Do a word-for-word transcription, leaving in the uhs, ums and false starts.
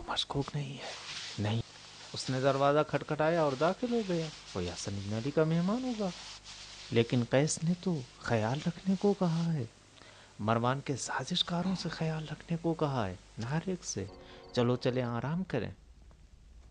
मशकूक नहीं है? नहीं। उसने दरवाज़ा खटखटाया और दाखिल हो गया। कोई हसन इब्न अली का मेहमान होगा। लेकिन कैस ने तो ख्याल रखने को कहा है, मरवान के साजिशकारों से ख्याल रखने को कहा है, नाहरिक से। चलो चले आराम करें।